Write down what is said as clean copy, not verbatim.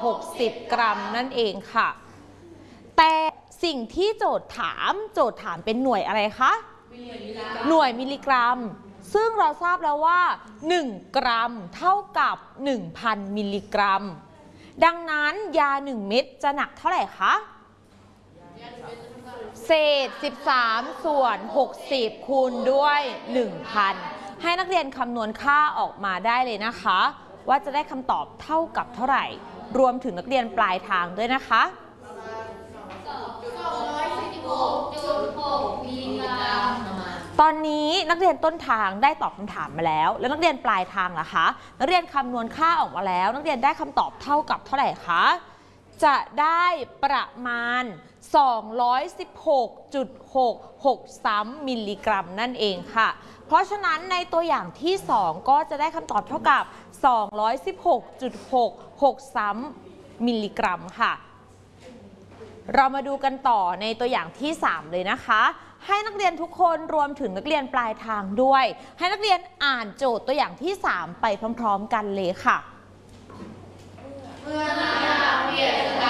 60 กรัมนั่นเองค่ะแต่สิ่งที่โจทย์ถามเป็นหน่วยอะไรคะหน่วยมิลลิกรัมซึ่งเราทราบแล้วว่า1 กรัมเท่ากับ 1,000 มิลลิกรัมดังนั้นยา1 เม็ดจะหนักเท่าไหร่คะเศษ13ส่วน60คูณด้วย 1,000 ให้นักเรียนคำนวณค่าออกมาได้เลยนะคะว่าจะได้คำตอบเท่ากับเท่าไหร่รวมถึงนักเรียนปลายทางด้วยนะคะตอนนี้นักเรียนต้นทางได้ตอบคำถามมาแล้วนักเรียนปลายทางล่ะคะนักเรียนคำนวณค่าออกมาแล้วนักเรียนได้คำตอบเท่ากับเท่าไหร่คะจะได้ประมาณ 216.663 มิลลิกรัมนั่นเองค่ะเพราะฉะนั้นในตัวอย่างที่2ก็จะได้คำตอบเท่ากับ 216.663 มิลลิกรัมค่ะเรามาดูกันต่อในตัวอย่างที่3เลยนะคะให้นักเรียนทุกคนรวมถึงนักเรียนปลายทางด้วยให้นักเรียนอ่านโจทย์ตัวอย่างที่3ไปพร้อมๆกันเลยค่ะเมื่อนักเรียน